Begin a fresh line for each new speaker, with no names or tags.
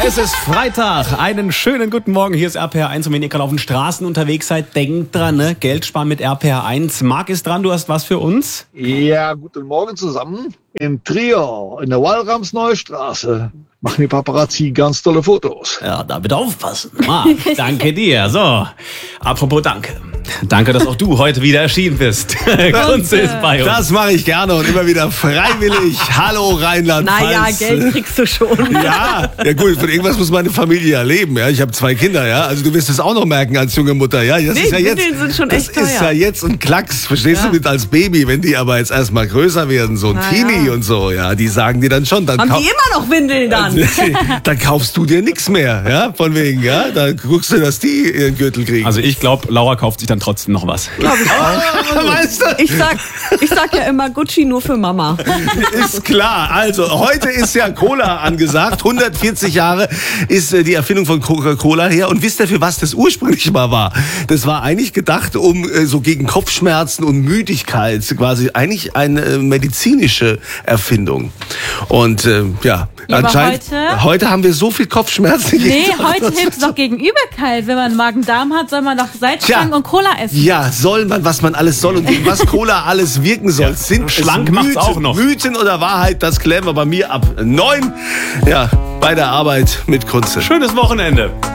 Es ist Freitag. Einen schönen guten Morgen. Hier ist RPR 1. Und wenn ihr gerade auf den Straßen unterwegs seid, denkt dran, ne? Geld sparen mit RPR 1. Marc ist dran. Du hast was für uns?
Ja, guten Morgen zusammen. In Trier, in der Walramsneustraße, machen die Paparazzi ganz tolle Fotos.
Ja, da bitte aufpassen. Marc, danke dir. So, apropos danke. Danke, dass auch du heute wieder erschienen bist. Kunze ist bei uns.
Das mache ich gerne und immer wieder freiwillig. Hallo Rheinland-Pfalz.
Naja, Geld kriegst du schon.
Ja gut, von irgendwas muss meine Familie ja leben. Ja? Ich habe 2 Kinder, ja. Also du wirst es auch noch merken als junge Mutter. Ja? Das
Nee,
ist ja jetzt,
Windeln sind schon echt
das ist
teuer.
ja jetzt ein Klacks, verstehst
Ja.
du, mit als Baby. Wenn die aber jetzt erstmal größer werden, so ein
Na
Teenie
ja.
und so, ja, die sagen dir dann schon. Dann
Haben die immer noch Windeln dann?
dann kaufst du dir nichts mehr, ja, von wegen, ja. Dann guckst du, dass die ihren Gürtel kriegen.
Also ich glaube, Laura kauft sich dann trotzdem noch was.
Glaub ich auch.
Weißt du?
Ich sag ja immer Gucci nur für Mama.
Ist klar. Also, heute ist ja Cola angesagt. 140 Jahre ist die Erfindung von Coca-Cola her. Und wisst ihr, für was das ursprünglich mal war? Das war eigentlich gedacht, um so gegen Kopfschmerzen und Müdigkeit, quasi eigentlich eine medizinische Erfindung. Und ja,
Ja, aber
anscheinend, heute haben wir so viel Kopfschmerzen.
Nee, heute hilft es doch gegen Übelkeit. Wenn man Magen-Darm hat, soll man doch Salzstangen
Tja.
und Cola essen.
Ja, soll man, was man alles soll und gegen was Cola alles wirken soll.
Ja,
Sind es
schlank macht's auch noch.
Mythen oder Wahrheit, das klären wir bei mir ab 9. Ja, bei der Arbeit mit Kunze.
Schönes Wochenende.